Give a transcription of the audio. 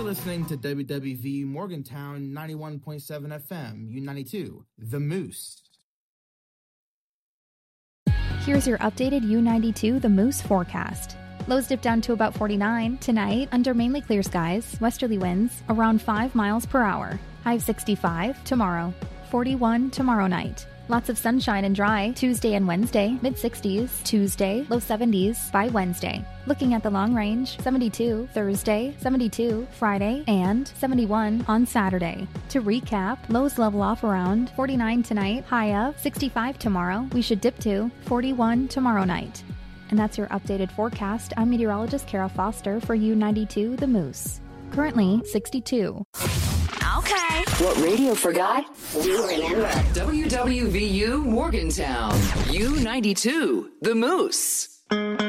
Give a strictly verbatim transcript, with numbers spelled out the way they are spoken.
listening to W W V Morgantown ninety-one point seven F M, U ninety-two, The Moose. Here's your updated U ninety-two The Moose forecast. Lows dip down to about forty-nine tonight under mainly clear skies, westerly winds around five miles per hour. High of sixty-five tomorrow, forty-one tomorrow night. Lots of sunshine and dry Tuesday and Wednesday, mid-sixties. Tuesday, low seventies by Wednesday. Looking at the long range, seventy-two Thursday, seventy-two Friday, and seventy-one on Saturday. To recap, lows level off around forty-nine tonight, high of sixty-five tomorrow. We should dip to forty-one tomorrow night. And that's your updated forecast. I'm meteorologist Kara Foster for U ninety-two The Moose. Currently sixty-two. Okay. What radio forgot, we remember. W W V U Morgantown, U ninety-two, The Moose.